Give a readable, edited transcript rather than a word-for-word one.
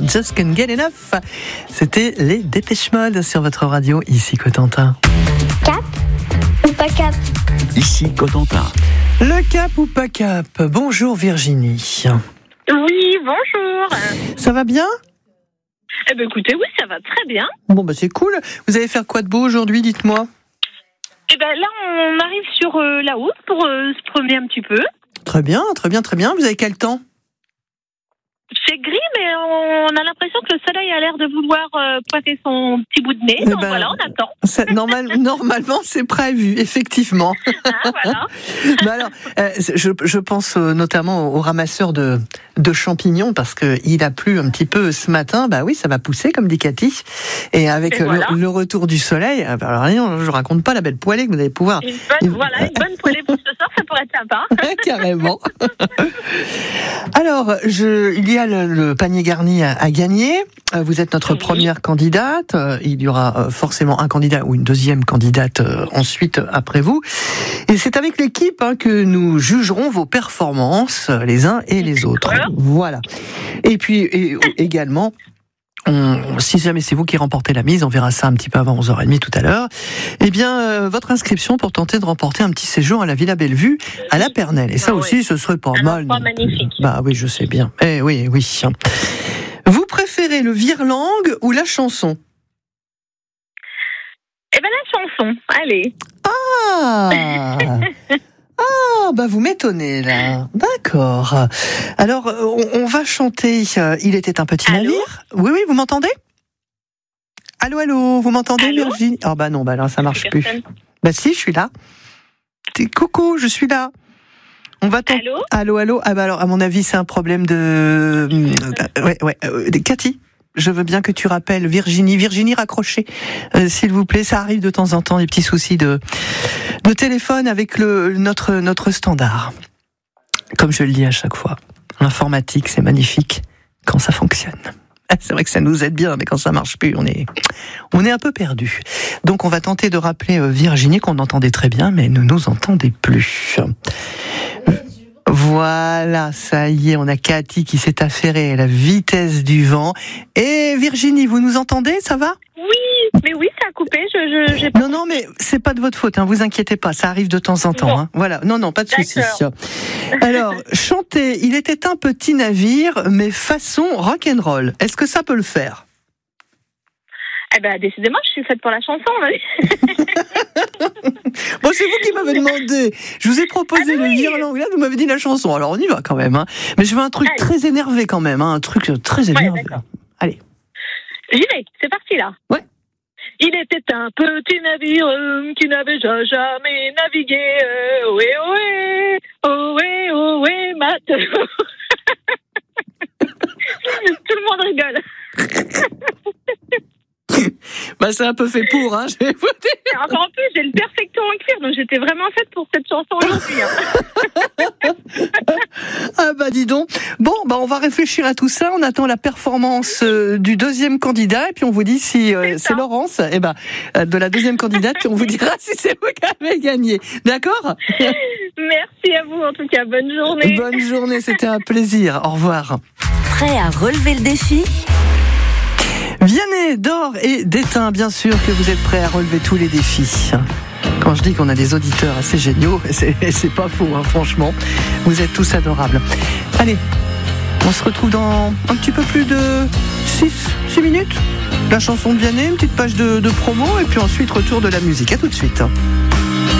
Just Can't Get Enough. C'était les Dépêche Mode sur votre radio, ici Cotentin. Cap ou pas cap? Ici Cotentin. Le cap ou pas cap? Bonjour Virginie. Oui, bonjour. Ça va bien? Eh ben écoutez, oui, ça va très bien. Bon, c'est cool. Vous allez faire quoi de beau aujourd'hui, dites-moi? Eh ben là, on arrive sur la route pour se promener un petit peu. Très bien. Vous avez quel temps? C'est gris, mais on a l'impression que le soleil a l'air de vouloir pointer son petit bout de nez. Donc voilà, on attend. Normalement, c'est prévu, effectivement. Ah, voilà. Alors, je pense notamment aux ramasseurs de champignons, parce qu'il a plu un petit peu ce matin. Bah oui, ça va pousser, comme dit Cathy. Et avec le retour du soleil, alors je raconte pas la belle poêlée que vous allez pouvoir. Une bonne poêlée pour ce soir, ça pourrait être sympa. Carrément. Alors, il y a le panier garni à gagner. Vous êtes notre première candidate. Il y aura forcément un candidat ou une deuxième candidate ensuite après vous. Et c'est avec l'équipe que nous jugerons vos performances, les uns et les autres. Voilà. Et puis également, si jamais c'est vous qui remportez la mise, on verra ça un petit peu avant 11h30 tout à l'heure, eh bien, votre inscription pour tenter de remporter un petit séjour à la Villa Bellevue, à la Pernelle. Et ça aussi, ce serait pas mal. Magnifique. Bah oui, je sais bien. Oui. Vous préférez le virelangue ou la chanson? Eh ben la chanson, allez. Bah vous m'étonnez là. D'accord. Alors, on va chanter Il était un petit navire. Oui, vous m'entendez? Allô, vous m'entendez, Virginie? Bah non, là ça marche plus. Bah si, je suis là. Coucou, je suis là. On va Allô. Alors, à mon avis, c'est un problème de... Cathy, je veux bien que tu rappelles Virginie, raccrochez, s'il vous plaît. Ça arrive de temps en temps, des petits soucis de téléphone avec notre standard. Comme je le dis à chaque fois, l'informatique, c'est magnifique quand ça fonctionne. C'est vrai que ça nous aide bien, mais quand ça marche plus, on est un peu perdu. Donc on va tenter de rappeler Virginie, qu'on entendait très bien, mais ne nous entendait plus. Voilà, ça y est, on a Cathy qui s'est affairée à la vitesse du vent. Et Virginie, vous nous entendez, ça va? Oui, mais oui, ça a coupé. J'ai pas... Non, mais c'est pas de votre faute, vous inquiétez pas, ça arrive de temps en temps. Bon. Voilà, non, pas de souci. Alors, chantez, il était un petit navire, mais façon rock'n'roll. Est-ce que ça peut le faire? Eh ben, décidément, je suis faite pour la chanson. Bon, c'est vous qui m'avez demandé. Je vous ai proposé le virelangue, là, vous m'avez dit la chanson. Alors, on y va quand même. Mais je veux un truc très énervé quand même. Un truc très énervé. Allez. J'y vais, c'est parti là. Ouais. Il était un petit navire qui n'avait jamais navigué. Ohé, matelot. Tout le monde rigole. C'est un peu fait pour, je vais vous dire. Encore en plus, j'ai le perfecto en cuir, donc j'étais vraiment faite pour cette chanson aujourd'hui. Dis donc. Bon, on va réfléchir à tout ça. On attend la performance du deuxième candidat, et puis on vous dit si c'est Laurence, de la deuxième candidate, puis on vous dira si c'est vous qui avez gagné. D'accord? Merci à vous, en tout cas. Bonne journée. Bonne journée, c'était un plaisir. Au revoir. Prêt à relever le défi? Vianney, d'or et d'étain, bien sûr que vous êtes prêts à relever tous les défis. Quand je dis qu'on a des auditeurs assez géniaux, c'est pas faux, franchement. Vous êtes tous adorables. Allez, on se retrouve dans un petit peu plus de 6 minutes. La chanson de Vianney, une petite page de promo, et puis ensuite retour de la musique. À tout de suite.